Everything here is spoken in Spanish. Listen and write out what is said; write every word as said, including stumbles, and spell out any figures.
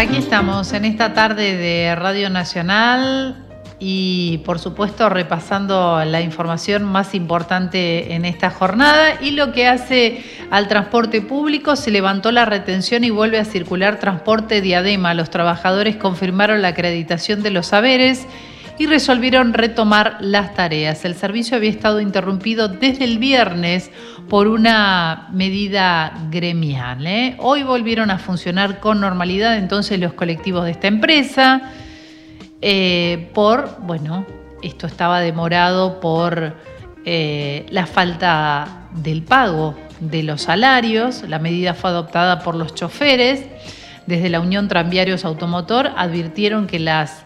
Aquí estamos en esta tarde de Radio Nacional y por supuesto repasando la información más importante en esta jornada y lo que hace al transporte público. Se levantó la retención y vuelve a circular transporte Diadema. Los trabajadores confirmaron la acreditación de los saberes y resolvieron retomar las tareas. El servicio había estado interrumpido desde el viernes por una medida gremial, ¿eh? Hoy volvieron a funcionar con normalidad entonces los colectivos de esta empresa. Eh, por, bueno, esto estaba demorado por eh, la falta del pago de los salarios. La medida fue adoptada por los choferes. Desde la Unión Tranviarios Automotor advirtieron que las